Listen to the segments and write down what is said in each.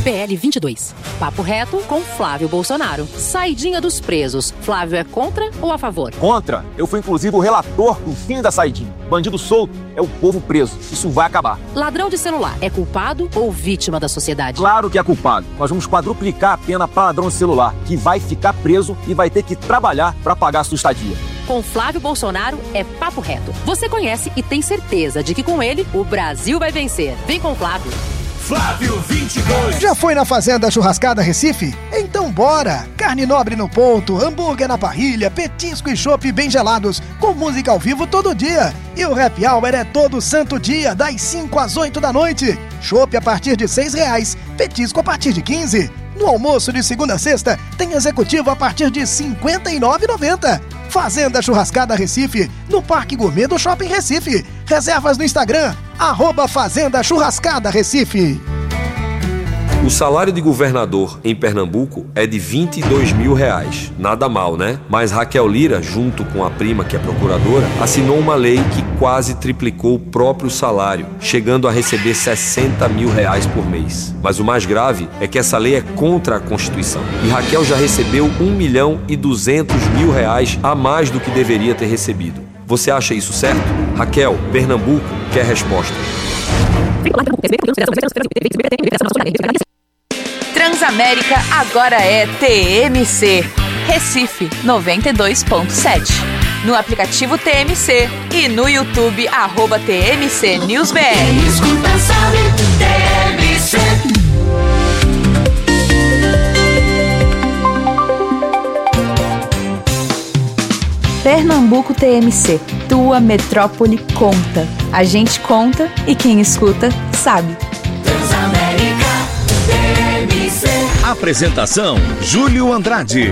PL 22. Papo reto com Flávio Bolsonaro. Saidinha dos presos. Flávio é contra ou a favor? Contra. Eu fui inclusive o relator do fim da saidinha. Bandido solto é o povo preso. Isso vai acabar. Ladrão de celular é culpado ou vítima da sociedade? Claro que é culpado. Nós vamos quadruplicar a pena para ladrão de celular, que vai ficar preso e vai ter que trabalhar para pagar a sua estadia. Com Flávio Bolsonaro é papo reto. Você conhece e tem certeza de que com ele o Brasil vai vencer. Vem com Flávio. Flávio 22. Já foi na Fazenda Churrascada Recife? Então bora! Carne nobre no ponto, hambúrguer na parrilha, petisco e chopp bem gelados, com música ao vivo todo dia. E o happy hour é todo santo dia, das 5 às 8 da noite. Chopp a partir de R$6, petisco a partir de 15. No almoço de segunda a sexta, tem executivo a partir de R$ 59,90. Fazenda Churrascada Recife, no Parque Gourmet do Shopping Recife. Reservas no Instagram, @Fazenda Churrascada Recife. O salário de governador em Pernambuco é de R$22 mil. Nada mal, né? Mas Raquel Lira, junto com a prima que é procuradora, assinou uma lei que quase triplicou o próprio salário, chegando a receber R$60 mil por mês. Mas o mais grave é que essa lei é contra a Constituição. E Raquel já recebeu R$1.200.000 a mais do que deveria ter recebido. Você acha isso certo? Raquel, Pernambuco quer resposta. Transamérica agora é TMC, Recife 92.7. No aplicativo TMC e no YouTube @TMC NewsBR. Escuta, sabe, TMC. Pernambuco TMC, tua metrópole conta. A gente conta e quem escuta sabe. Transamérica TMC. Apresentação: Júlio Andrade.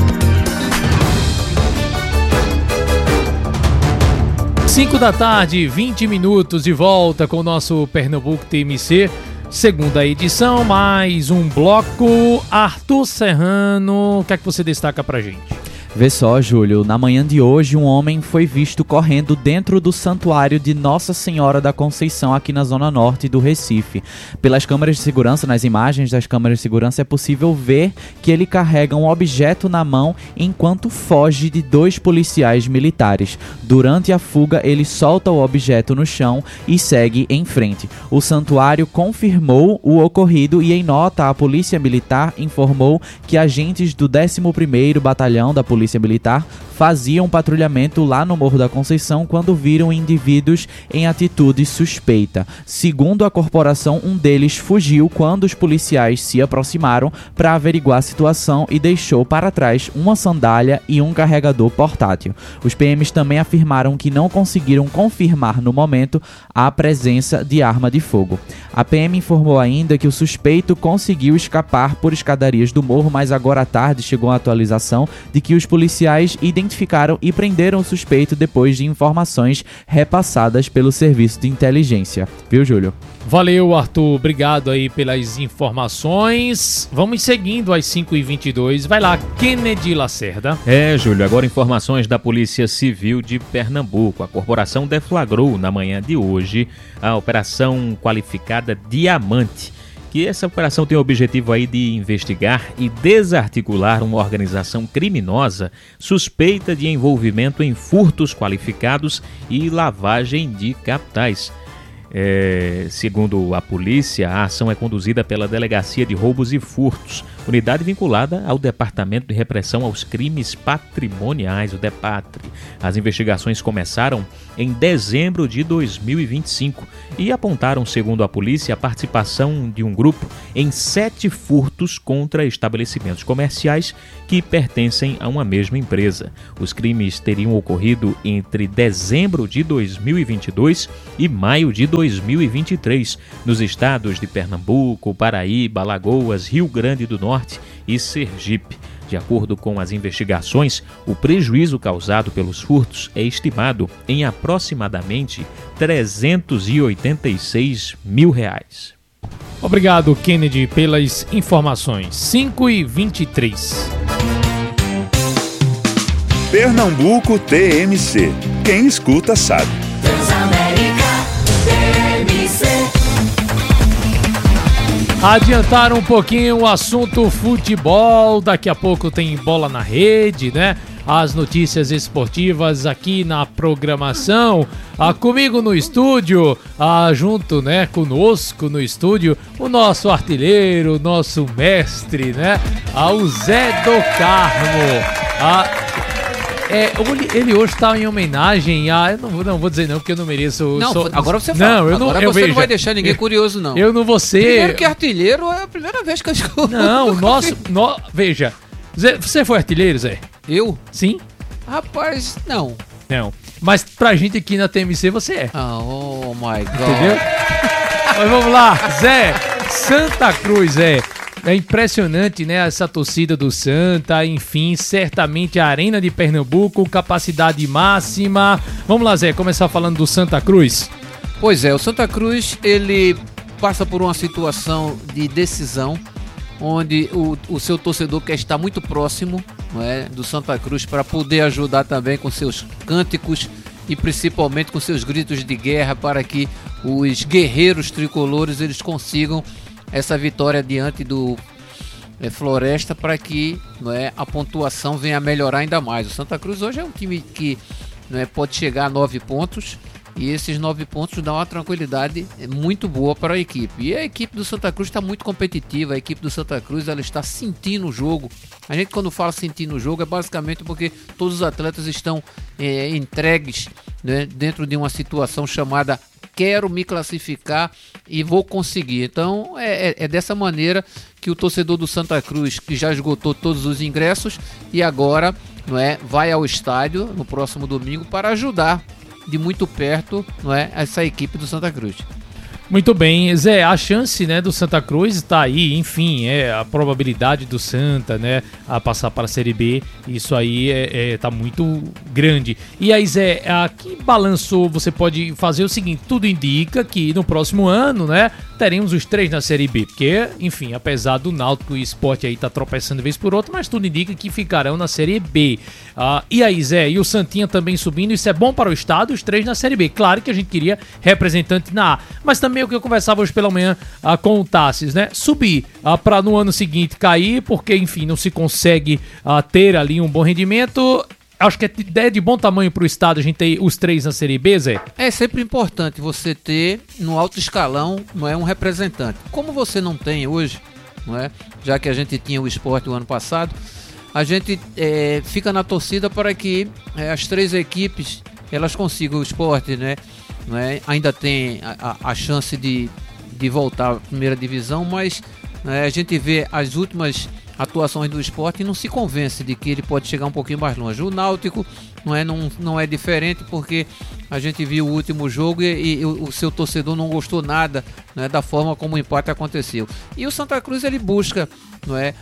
Cinco da tarde, 20 minutos, de volta com o nosso Pernambuco TMC, segunda edição, mais um bloco. Arthur Serrano, o que é que você destaca pra gente? Vê só, Júlio, na manhã de hoje um homem foi visto correndo dentro do santuário de Nossa Senhora da Conceição aqui na zona norte do Recife. Pelas câmeras de segurança, nas imagens das câmeras de segurança, é possível ver que ele carrega um objeto na mão enquanto foge de 2 policiais militares. Durante a fuga, ele solta o objeto no chão e segue em frente. O santuário confirmou o ocorrido e em nota a Polícia Militar informou que agentes do 11º Batalhão da Polícia Militar faziam patrulhamento lá no Morro da Conceição quando viram indivíduos em atitude suspeita. Segundo a corporação, um deles fugiu quando os policiais se aproximaram para averiguar a situação e deixou para trás uma sandália e um carregador portátil. Os PMs também afirmaram que não conseguiram confirmar no momento a presença de arma de fogo. A PM informou ainda que o suspeito conseguiu escapar por escadarias do morro, mas agora à tarde chegou a atualização de que os policiais identificaram e prenderam o suspeito depois de informações repassadas pelo serviço de inteligência. Viu, Júlio? Valeu, Arthur. Obrigado aí pelas informações. Vamos seguindo às 5h22. Vai lá, Kennedy Lacerda. Júlio, agora informações da Polícia Civil de Pernambuco. A corporação deflagrou na manhã de hoje a operação qualificada Diamante, que essa operação tem o objetivo aí de investigar e desarticular uma organização criminosa suspeita de envolvimento em furtos qualificados e lavagem de capitais. Segundo a polícia, a ação é conduzida pela Delegacia de Roubos e Furtos, unidade vinculada ao Departamento de Repressão aos Crimes Patrimoniais, o DEPATRI. As investigações começaram em dezembro de 2025 e apontaram, segundo a polícia, a participação de um grupo em 7 furtos contra estabelecimentos comerciais que pertencem a uma mesma empresa. Os crimes teriam ocorrido entre dezembro de 2022 e maio de 2023, nos estados de Pernambuco, Paraíba, Alagoas, Rio Grande do Norte e Sergipe. De acordo com as investigações, o prejuízo causado pelos furtos é estimado em aproximadamente R$386 mil. Obrigado, Kennedy, pelas informações. 5h23. Pernambuco TMC. Quem escuta sabe. Transamérica TMC. Adiantaram um pouquinho o assunto futebol, daqui a pouco tem bola na rede, né? As notícias esportivas aqui na programação. Comigo no estúdio, junto, né, conosco no estúdio, o nosso artilheiro, o nosso mestre, né? O Zé do Carmo. Ele hoje está em homenagem a... Eu não vou dizer não, porque eu não mereço... Não, agora você fala. Não, agora você não vai deixar ninguém curioso, não. Eu não vou ser... Primeiro que artilheiro é a primeira vez que eu escuto. Não, veja. Zé, você foi artilheiro, Zé? Eu? Sim. Rapaz, não. Não. Mas pra gente aqui na TMC você é. Oh my God. Entendeu? Mas vamos lá, Zé. Santa Cruz, Zé. É impressionante, né, essa torcida do Santa, enfim, certamente a Arena de Pernambuco, capacidade máxima. Vamos lá, Zé, começar falando do Santa Cruz. Pois é, o Santa Cruz, ele passa por uma situação de decisão, onde o seu torcedor quer estar muito próximo, não é, do Santa Cruz para poder ajudar também com seus cânticos e principalmente com seus gritos de guerra para que os guerreiros tricolores eles consigam essa vitória diante do Floresta para que, não é, a pontuação venha a melhorar ainda mais. O Santa Cruz hoje é um time que, não é, pode chegar a 9 pontos e esses 9 pontos dão uma tranquilidade muito boa para a equipe. E a equipe do Santa Cruz está muito competitiva, a equipe do Santa Cruz ela está sentindo o jogo. A gente quando fala sentindo o jogo é basicamente porque todos os atletas estão entregues, né, dentro de uma situação chamada quero me classificar e vou conseguir. Então é dessa maneira que o torcedor do Santa Cruz, que já esgotou todos os ingressos e agora, não é, vai ao estádio no próximo domingo para ajudar de muito perto, não é, essa equipe do Santa Cruz. Muito bem, Zé, a chance, né, do Santa Cruz está aí, enfim, a probabilidade do Santa, né, a passar para a Série B, isso aí tá muito grande. E aí, Zé, que balanço você pode fazer? O seguinte, tudo indica que no próximo ano, né, teremos os 3 na Série B, porque, enfim, apesar do Náutico e Sport aí tá tropeçando de vez por outra, mas tudo indica que ficarão na Série B. E aí, Zé, e o Santinha também subindo, isso é bom para o estado, os 3 na Série B. Claro que a gente queria representante na A, mas também o que eu conversava hoje pela manhã com o Tassis, né? Subir para no ano seguinte cair, porque, enfim, não se consegue ter ali um bom rendimento. Acho que é de bom tamanho para o estado a gente ter os 3 na Série B, Zé? É sempre importante você ter no alto escalão, não é, um representante. Como você não tem hoje, não é? Já que a gente tinha o Sport o ano passado, a gente fica na torcida para que as 3 equipes elas consigam o Sport, né? Não é? Ainda tem a chance de voltar à primeira divisão, mas a gente vê as últimas atuações do Sport e não se convence de que ele pode chegar um pouquinho mais longe. O Náutico não é diferente, porque a gente viu o último jogo e o seu torcedor não gostou nada, né, da forma como o empate aconteceu. E o Santa Cruz ele busca, não é,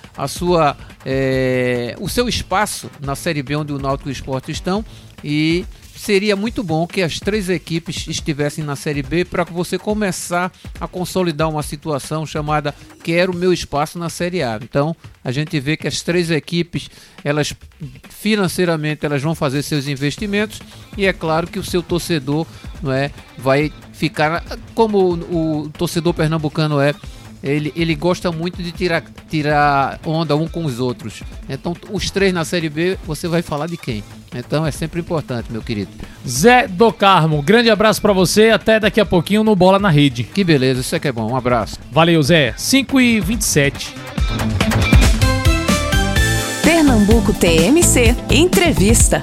o seu espaço na Série B onde o Náutico e o Sport estão, e seria muito bom que as 3 equipes estivessem na Série B para você começar a consolidar uma situação chamada quero meu espaço na Série A. Então, a gente vê que as 3 equipes, elas financeiramente elas vão fazer seus investimentos e é claro que o seu torcedor, não é, vai ficar como o torcedor pernambucano ele gosta muito de tirar onda um com os outros. Então, os 3 na Série B, você vai falar de quem? Então, é sempre importante, meu querido. Zé do Carmo, grande abraço pra você. Até daqui a pouquinho no Bola na Rede. Que beleza, isso é que é bom. Um abraço. Valeu, Zé. 5h27. Pernambuco TMC. Entrevista.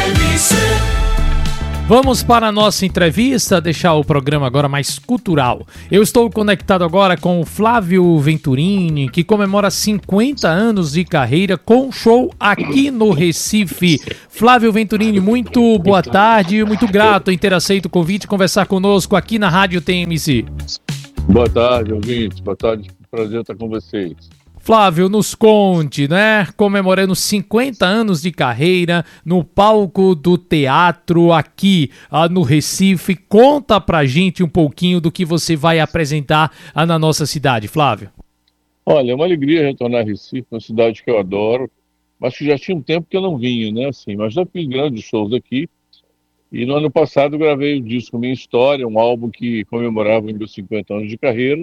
Vamos para a nossa entrevista, deixar o programa agora mais cultural. Eu estou conectado agora com o Flávio Venturini, que comemora 50 anos de carreira com show aqui no Recife. Flávio Venturini, muito boa tarde, muito grato em ter aceito o convite e conversar conosco aqui na Rádio TMC. Boa tarde, ouvintes. Boa tarde, prazer estar com vocês. Flávio, nos conte, né? Comemorando 50 anos de carreira no palco do teatro aqui no Recife. Conta pra gente um pouquinho do que você vai apresentar na nossa cidade, Flávio. Olha, é uma alegria retornar a Recife, uma cidade que eu adoro, mas que já tinha um tempo que eu não vinha, né? Assim, mas já fiz grandes shows aqui. E no ano passado eu gravei o disco Minha História, um álbum que comemorava os meus 50 anos de carreira.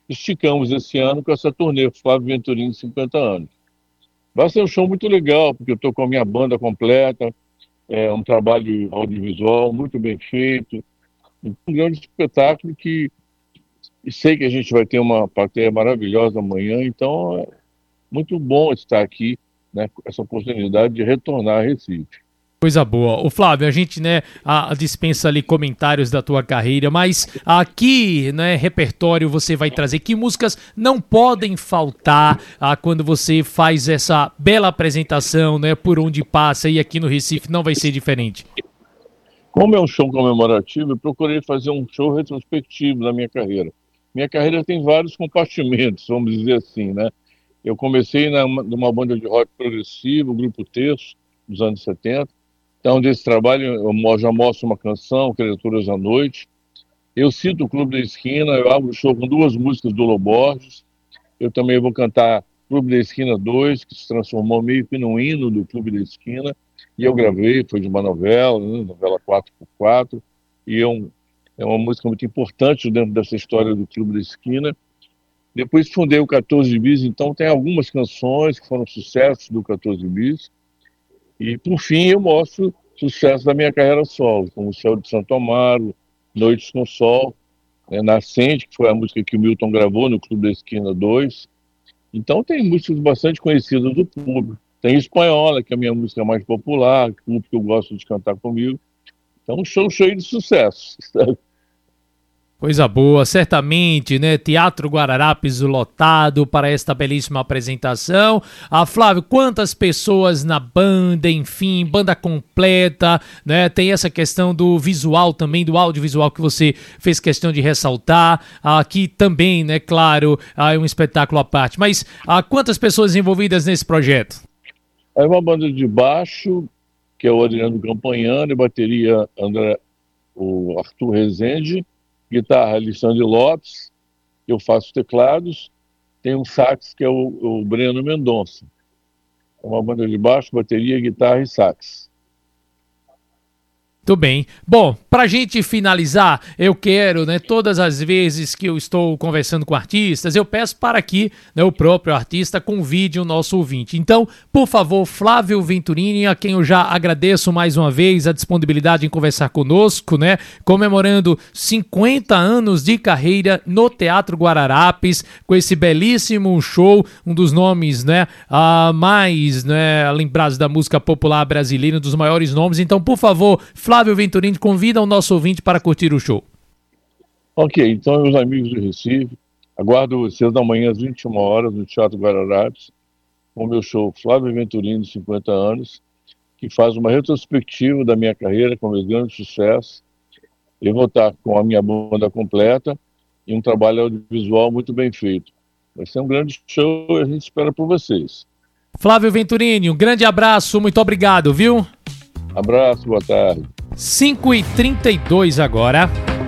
esticamos esse ano com essa turnê Flávio Venturini 50 anos. Vai ser um show muito legal, porque eu estou com a minha banda completa, é um trabalho audiovisual muito bem feito, um grande espetáculo que sei que a gente vai ter uma plateia maravilhosa amanhã, então é muito bom estar aqui, né, com essa oportunidade de retornar a Recife. Coisa boa. Ô Flávio, a gente, né, dispensa ali comentários da tua carreira, mas aqui, né, repertório você vai trazer, que músicas não podem faltar quando você faz essa bela apresentação, né, por onde passa, e aqui no Recife não vai ser diferente? Como é um show comemorativo, eu procurei fazer um show retrospectivo da minha carreira. Minha carreira tem vários compartimentos, vamos dizer assim, né? Eu comecei numa banda de rock progressivo, o Grupo Terço, dos anos 70. Então, desse trabalho, eu já mostro uma canção, Criaturas à Noite. Eu cito o Clube da Esquina, eu abro o show com 2 músicas do Lô Borges. Eu também vou cantar Clube da Esquina 2, que se transformou meio que num hino do Clube da Esquina. E eu gravei, foi de uma novela, né, novela 4x4. E é uma música muito importante dentro dessa história do Clube da Esquina. Depois fundei o 14 Bis, então tem algumas canções que foram sucessos do 14 Bis. E, por fim, eu mostro sucesso da minha carreira solo, como O Céu de Santo Amaro, Noites com Sol, né, Nascente, que foi a música que o Milton gravou no Clube da Esquina 2. Então tem músicas bastante conhecidas do público. Tem Espanhola, que é a minha música mais popular, que o público gosta de cantar comigo. Então um show cheio de sucesso. Coisa boa, certamente, né? Teatro Guararapes lotado para esta belíssima apresentação. Flávio, quantas pessoas na banda, enfim, banda completa, né? Tem essa questão do visual também, do audiovisual que você fez questão de ressaltar. Aqui também, né, claro, é um espetáculo à parte. Mas quantas pessoas envolvidas nesse projeto? É uma banda de baixo, que é o Adriano Campagnano, e bateria o Arthur Rezende, guitarra Alexandre Lopes, eu faço teclados, tem um sax que é o Breno Mendonça. É uma banda de baixo, bateria, guitarra e sax. Muito bem. Bom, pra gente finalizar, eu quero, né, todas as vezes que eu estou conversando com artistas, eu peço para que, né, o próprio artista convide o nosso ouvinte. Então, por favor, Flávio Venturini, a quem eu já agradeço mais uma vez a disponibilidade em conversar conosco, né, comemorando 50 anos de carreira no Teatro Guararapes, com esse belíssimo show, um dos nomes, né, mais, né, lembrados da música popular brasileira, um dos maiores nomes. Então, por favor, Flávio Venturini, convida o nosso ouvinte para curtir o show. Ok, então, meus amigos do Recife, aguardo vocês amanhã às 21 horas no Teatro Guararapes, com o meu show Flávio Venturini, 50 anos, que faz uma retrospectiva da minha carreira com meus grandes sucessos. Eu vou estar com a minha banda completa e um trabalho audiovisual muito bem feito. Vai ser um grande show e a gente espera por vocês. Flávio Venturini, um grande abraço, muito obrigado, viu? Abraço, boa tarde. 5h32 agora.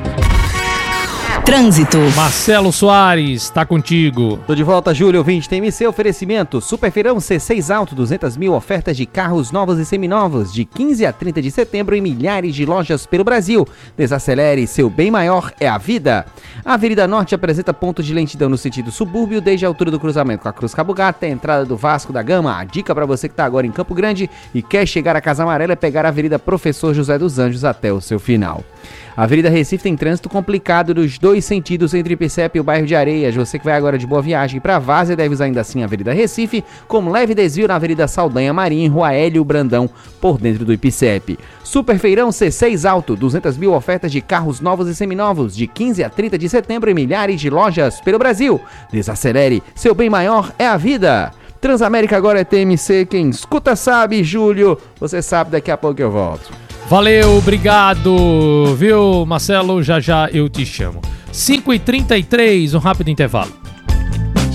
Trânsito. Marcelo Soares, tá contigo. Tô de volta, Júlio, ouvinte. Tem seu oferecimento. Superfeirão C6 Alto, 200 mil ofertas de carros novos e seminovos, de 15 a 30 de setembro em milhares de lojas pelo Brasil. Desacelere, seu bem maior é a vida. A Avenida Norte apresenta pontos de lentidão no sentido subúrbio, desde a altura do cruzamento com a Cruz Cabugá até a entrada do Vasco da Gama. A dica para você que tá agora em Campo Grande e quer chegar à Casa Amarela é pegar a Avenida Professor José dos Anjos até o seu final. A Avenida Recife tem trânsito complicado nos dois sentidos entre Ipicep e o bairro de Areias. Você que vai agora de Boa Viagem para Várzea deve usar ainda assim a Avenida Recife, com leve desvio na Avenida Saldanha Marim e Rua Hélio Brandão, por dentro do Ipicep. Superfeirão C6 Alto, 200 mil ofertas de carros novos e seminovos, de 15 a 30 de setembro em milhares de lojas pelo Brasil. Desacelere, seu bem maior é a vida. Transamérica agora é TMC, quem escuta sabe. Júlio, você sabe, daqui a pouco eu volto. Valeu, obrigado, viu, Marcelo? Já já eu te chamo. 5h33, um rápido intervalo.